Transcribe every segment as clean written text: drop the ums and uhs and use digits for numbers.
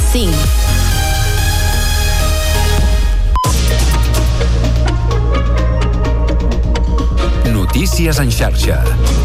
les 5. Notícies en xarxa.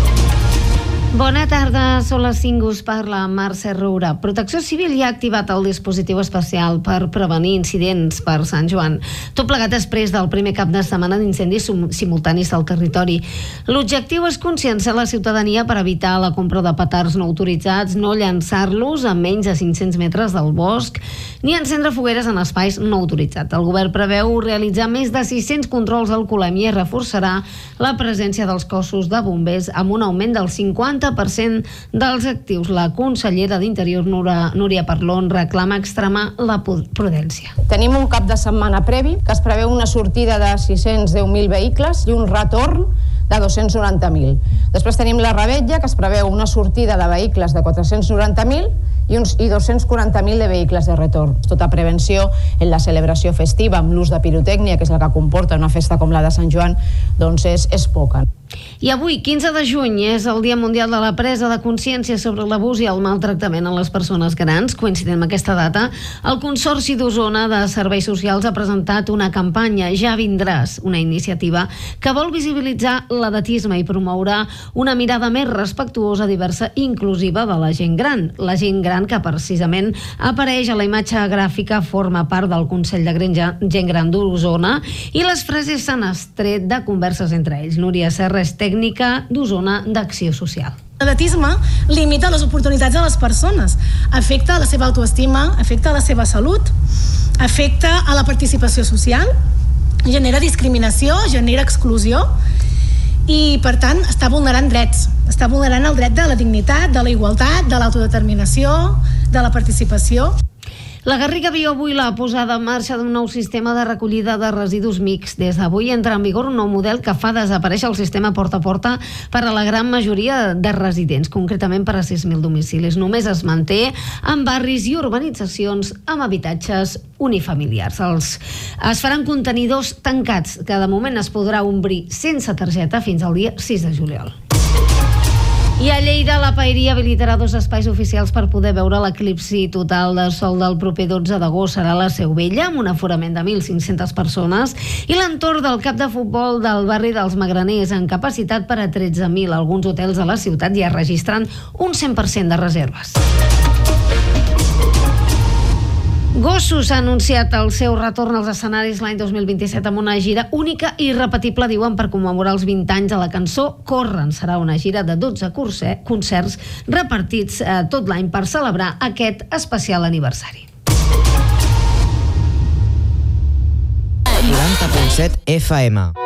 Bona tarda, són les 5, us parla Mercè Roura. Protecció Civil ja ha activat el dispositiu especial per prevenir incidents per Sant Joan. Tot plegat després del primer cap de setmana d'incendis simultanis al territori. L'objectiu és conscienciar la ciutadania per evitar la compra de petards no autoritzats, no llançar-los a menys de 500 metres del bosc, ni encendre fogueres en espais no autoritzats. El govern preveu realitzar més de 600 controls d'alcoholèmia i reforçarà la presència dels cossos de bombers amb un augment del 50% dels actius. La consellera d'Interior, Núria Parlon, reclama extremar la prudència. Tenim un cap de setmana previ que es preveu una sortida de 610.000 vehicles i un retorn de 290.000. Després tenim la revetlla, que es preveu una sortida de vehicles de 490.000 i 240.000 de vehicles de retorn. Tota prevenció en la celebració festiva amb l'ús de pirotècnia, que és el que comporta una festa com la de Sant Joan, doncs és poca. I avui, 15 de juny, és el Dia Mundial de la Presa de Consciència sobre l'abús i el maltractament a les persones grans. Coincidint amb aquesta data, el Consorci d'Osona de Serveis Socials ha presentat una campanya, Ja vindràs, una iniciativa que vol visibilitzar l'edatisme i promoure una mirada més respectuosa, diversa i inclusiva de la gent gran. La gent gran que precisament apareix a la imatge gràfica forma part del Consell de Gent Gran d'Osona i les frases s'han extret de converses entre ells. Núria Serra és tècnica d'Osona d'Acció Social. L'edatisme limita les oportunitats de les persones, afecta la seva autoestima, afecta la seva salut, afecta a la participació social, genera discriminació, genera exclusió i, per tant, està vulnerant drets. Està vulnerant el dret de la dignitat, de la igualtat, de l'autodeterminació, de la participació. La Garriga viu avui la posada en marxa d'un nou sistema de recollida de residus mixt. Des d'avui entra en vigor un nou model que fa desaparèixer el sistema porta a porta per a la gran majoria de residents, concretament per a 6.000 domicilis. Només es manté en barris i urbanitzacions amb habitatges unifamiliars. Es faran contenidors tancats, que de moment es podrà obrir sense targeta fins al dia 6 de juliol. I a Lleida, la Paeria habilitarà 2 espais oficials per poder veure l'eclipsi total de sol del proper 12 d'agost. Serà la Seu Vella, amb un aforament de 1.500 persones, i l'entorn del camp de futbol del barri dels Magraners, amb capacitat per a 13.000. Alguns hotels de la ciutat ja registren un 100% de reserves. Gossos ha anunciat el seu retorn als escenaris l'any 2027 amb una gira única i irrepetible, diuen, per commemorar els 20 anys de la cançó Corren. Serà una gira de 12 concerts repartits tot l'any per celebrar aquest especial aniversari. 90.7 FM.